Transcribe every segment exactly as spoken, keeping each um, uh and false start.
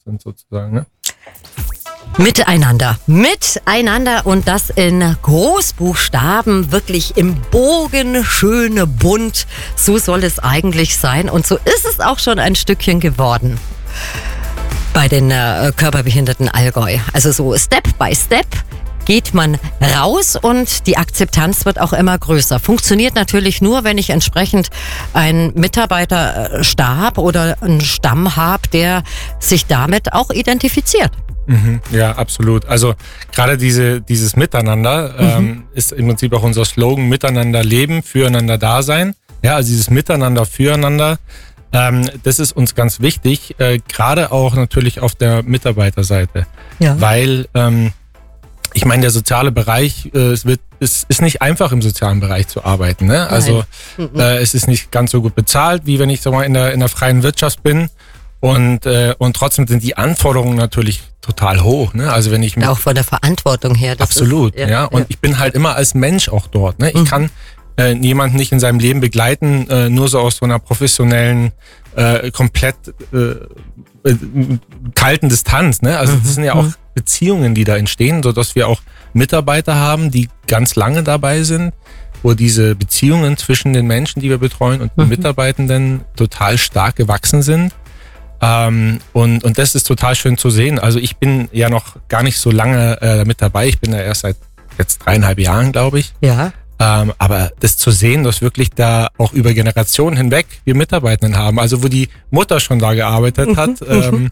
sind sozusagen, ne? Miteinander, miteinander und das in Großbuchstaben, wirklich im Bogen, schöne bunt. So soll es eigentlich sein und so ist es auch schon ein Stückchen geworden bei den äh, körperbehinderten Allgäu. Also so Step by Step geht man raus und die Akzeptanz wird auch immer größer. Funktioniert natürlich nur, wenn ich entsprechend einen Mitarbeiterstab oder einen Stamm habe, der sich damit auch identifiziert. Mhm, ja, absolut. Also gerade diese dieses Miteinander mhm. ähm, ist im Prinzip auch unser Slogan: Miteinander leben, füreinander da sein. Ja, also dieses Miteinander, füreinander, ähm, das ist uns ganz wichtig, äh, gerade auch natürlich auf der Mitarbeiterseite, ja. weil ähm, ich meine, der soziale Bereich, äh, es wird, es ist nicht einfach im sozialen Bereich zu arbeiten. Ne? Also äh, es ist nicht ganz so gut bezahlt, wie wenn ich sag mal in der in der freien Wirtschaft bin. Und, äh, und trotzdem sind die Anforderungen natürlich total hoch. Ne? Also wenn ich ja, auch von der Verantwortung her. Das absolut, ist, ja, ja. Und ja. ich bin halt immer als Mensch auch dort. Ne? Ich mhm. kann äh, jemanden nicht in seinem Leben begleiten, äh, nur so aus so einer professionellen, äh, komplett äh, äh, kalten Distanz. Ne? Also mhm. das sind ja auch Beziehungen, die da entstehen, sodass wir auch Mitarbeiter haben, die ganz lange dabei sind, wo diese Beziehungen zwischen den Menschen, die wir betreuen und den mhm. Mitarbeitenden total stark gewachsen sind. Ähm, und, und das ist total schön zu sehen. Also ich bin ja noch gar nicht so lange äh, mit dabei. Ich bin ja erst seit jetzt dreieinhalb Jahren, glaube ich. Ja. Ähm, aber das zu sehen, dass wirklich da auch über Generationen hinweg wir Mitarbeitenden haben. Also wo die Mutter schon da gearbeitet mhm. hat ähm,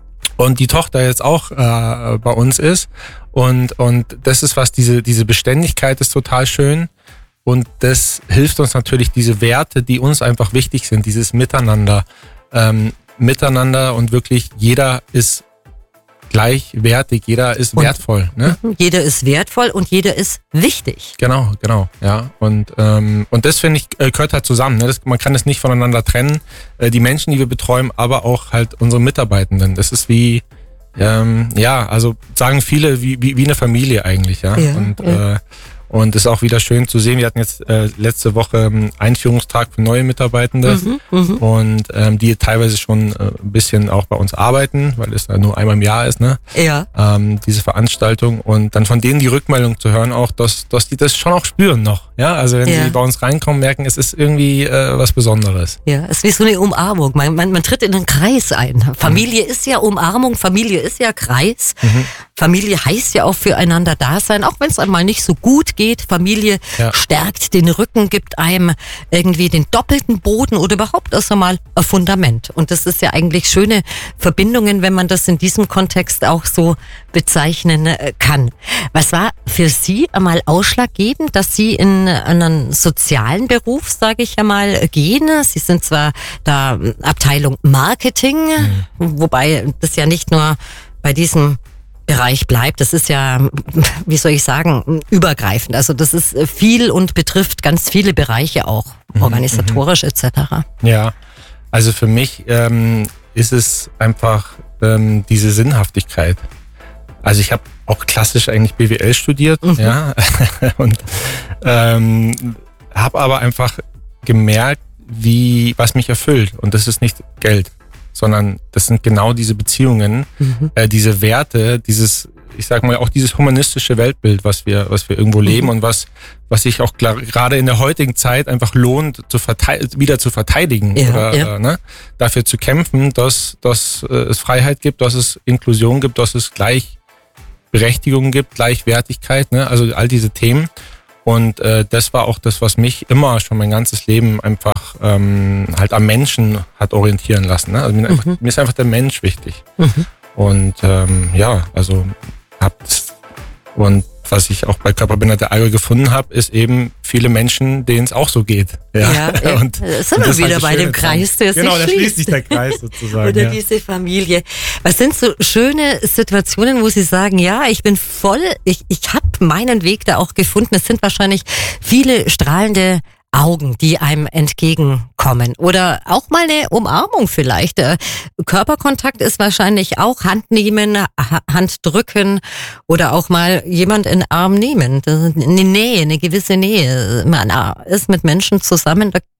und die Tochter jetzt auch äh, bei uns ist. Und, und das ist was, diese, diese Beständigkeit ist total schön. Und das hilft uns natürlich, diese Werte, die uns einfach wichtig sind, dieses Miteinander, ähm, Miteinander und wirklich jeder ist gleichwertig, jeder ist und wertvoll. Ne? Jeder ist wertvoll und jeder ist wichtig. Genau, genau, ja. Und ähm, und das finde ich äh, gehört halt zusammen. Ne? Das, man kann es nicht voneinander trennen. Äh, die Menschen, die wir betreuen, aber auch halt unsere Mitarbeitenden. Das ist wie ähm, ja, also sagen viele wie wie, wie eine Familie eigentlich, ja. ja und ja. Äh, Und es ist auch wieder schön zu sehen. Wir hatten jetzt äh, letzte Woche einen Einführungstag für neue Mitarbeitende mhm, mh. und ähm, die teilweise schon äh, ein bisschen auch bei uns arbeiten, weil es ja nur einmal im Jahr ist, ne? Ja. Ähm, diese Veranstaltung und dann von denen die Rückmeldung zu hören, auch, dass dass die das schon auch spüren noch, ja. Also wenn ja. sie bei uns reinkommen, merken, es ist irgendwie äh, was Besonderes. Ja, es ist wie so eine Umarmung. Man man, man tritt in einen Kreis ein. Familie mhm. ist ja Umarmung, Familie ist ja Kreis. Mhm. Familie heißt ja auch füreinander da sein, auch wenn es einmal nicht so gut geht. Familie ja. stärkt den Rücken, gibt einem irgendwie den doppelten Boden oder überhaupt erst einmal ein Fundament. Und das ist ja eigentlich schöne Verbindungen, wenn man das in diesem Kontext auch so bezeichnen kann. Was war für Sie einmal ausschlaggebend, dass Sie in einen sozialen Beruf, sage ich einmal, gehen? Sie sind zwar da Abteilung Marketing, mhm. wobei das ja nicht nur bei diesem Bereich bleibt. Das ist ja, wie soll ich sagen, übergreifend. Also das ist viel und betrifft ganz viele Bereiche auch, organisatorisch mhm. et cetera. Ja, also für mich ähm, ist es einfach ähm, diese Sinnhaftigkeit. Also ich habe auch klassisch eigentlich B W L studiert, mhm. ja, und ähm, habe aber einfach gemerkt, wie was mich erfüllt. Und das ist nicht Geld, sondern das sind genau diese Beziehungen, mhm. äh, diese Werte, dieses, ich sag mal, auch dieses humanistische Weltbild, was wir, was wir irgendwo leben mhm. und was, was sich auch gerade in der heutigen Zeit einfach lohnt, zu verteid- wieder zu verteidigen ja, oder ja. Äh, ne, dafür zu kämpfen, dass, dass äh, es Freiheit gibt, dass es Inklusion gibt, dass es Gleichberechtigung gibt, Gleichwertigkeit, ne, also all diese Themen. Und äh, das war auch das, was mich immer schon mein ganzes Leben einfach ähm, halt am Menschen hat orientieren lassen. Ne? Also mir, mhm. einfach, mir ist einfach der Mensch wichtig. Mhm. Und ähm, ja, also hab's und was ich auch bei Körperbehinderte Allgäu gefunden habe, ist eben viele Menschen, denen es auch so geht. Ja, ja und sind wir wieder halt bei dem Kreis, der genau, sich da schließt sich der Kreis sozusagen. Oder ja. diese Familie. Was sind so schöne Situationen, wo Sie sagen, ja, ich bin voll, ich, ich habe meinen Weg da auch gefunden. Es sind wahrscheinlich viele strahlende Augen, die einem entgegenkommen. Oder auch mal eine Umarmung vielleicht. Körperkontakt ist wahrscheinlich auch Hand nehmen, Hand drücken oder auch mal jemand in den Arm nehmen. Eine Nähe, eine gewisse Nähe. Man ist mit Menschen zusammen, da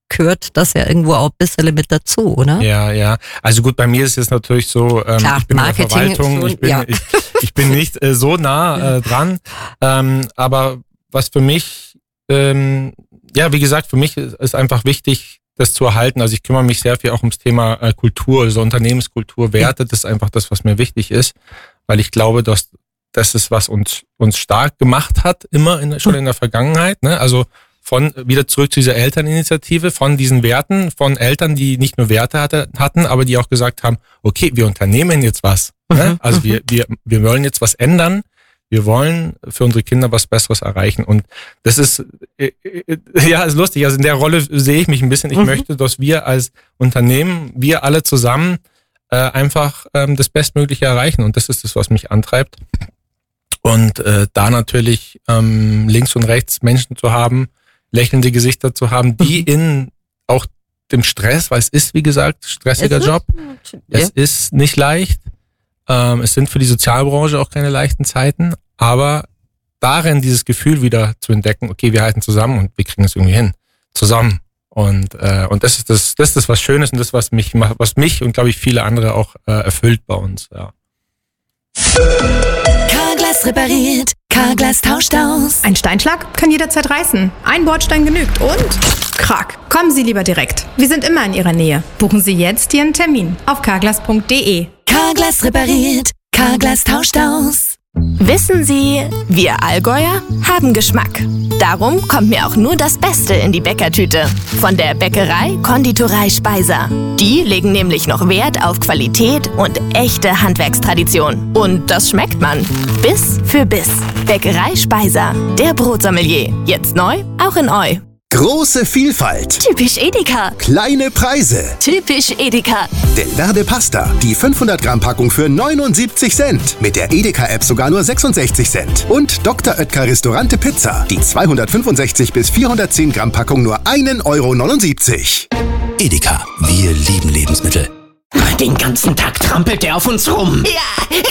gehört das ja irgendwo auch ein bisschen mit dazu, oder? Ja, ja. Also gut, bei mir ist es natürlich so, ähm, Klar, ich bin Marketing in der Verwaltung, schon, ich, bin, ja. ich, ich bin nicht äh, so nah äh, dran, ähm, aber was für mich, ähm, ja, wie gesagt, für mich ist, ist einfach wichtig, das zu erhalten. Also ich kümmere mich sehr viel auch ums Thema äh, Kultur, also Unternehmenskultur, Werte, das ist einfach das, was mir wichtig ist, weil ich glaube, dass das ist, was uns uns stark gemacht hat, immer in, schon in der Vergangenheit, ne? Also von, wieder zurück zu dieser Elterninitiative, von diesen Werten, von Eltern, die nicht nur Werte hatte, hatten, aber die auch gesagt haben, okay, wir unternehmen jetzt was. Ne? Also wir, wir, wir wollen jetzt was ändern. Wir wollen für unsere Kinder was Besseres erreichen. Und das ist, äh, äh, ja, ist lustig. Also in der Rolle sehe ich mich ein bisschen. Ich mhm. möchte, dass wir als Unternehmen, wir alle zusammen äh, einfach ähm, das Bestmögliche erreichen. Und das ist das, was mich antreibt. Und äh, da natürlich ähm, links und rechts Menschen zu haben, lächelnde Gesichter zu haben, die in auch dem Stress, weil es ist, wie gesagt, stressiger Job. Ja. Es ist nicht leicht. Ähm, es sind für die Sozialbranche auch keine leichten Zeiten, aber darin dieses Gefühl wieder zu entdecken, okay, wir halten zusammen und wir kriegen es irgendwie hin. Zusammen. Und äh, und das ist das, das ist das, was Schönes und das, was mich was mich und glaube ich viele andere auch äh, erfüllt bei uns. Ja. Carglass repariert, Carglass tauscht aus. Ein Steinschlag kann jederzeit reißen. Ein Bordstein genügt und krack. Kommen Sie lieber direkt. Wir sind immer in Ihrer Nähe. Buchen Sie jetzt Ihren Termin auf carglass punkt de. Carglass repariert, Carglass tauscht aus. Wissen Sie, wir Allgäuer haben Geschmack. Darum kommt mir auch nur das Beste in die Bäckertüte. Von der Bäckerei Konditorei Speiser. Die legen nämlich noch Wert auf Qualität und echte Handwerkstradition. Und das schmeckt man. Biss für Biss. Bäckerei Speiser. Der Brotsommelier. Jetzt neu, auch in Eu. Große Vielfalt. Typisch Edeka. Kleine Preise. Typisch Edeka. Delverde Pasta. Die fünfhundert Gramm Packung für neunundsiebzig Cent. Mit der Edeka-App sogar nur sechsundsechzig Cent. Und Doktor Oetker Restaurante Pizza. Die zweihundertfünfundsechzig bis vierhundertzehn Gramm Packung nur ein Euro neunundsiebzig. Edeka. Wir lieben Lebensmittel. Den ganzen Tag trampelt der auf uns rum. Ja.